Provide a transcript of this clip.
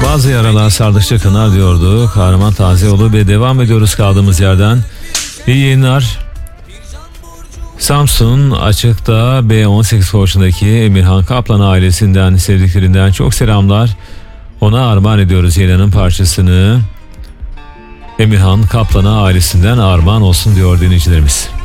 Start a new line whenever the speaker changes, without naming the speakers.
Bazı yaralar sardıkça kanar diyordu Kahraman Tazeoğlu ve devam ediyoruz kaldığımız yerden. İyi yayınlar. Samsun Açık'ta B18 Koğuşu'ndaki Emirhan Kaplan ailesinden, sevdiklerinden çok selamlar. Ona armağan ediyoruz yayının parçasını. Emirhan Kaplan'a ailesinden armağan olsun diyor dinleyicilerimiz.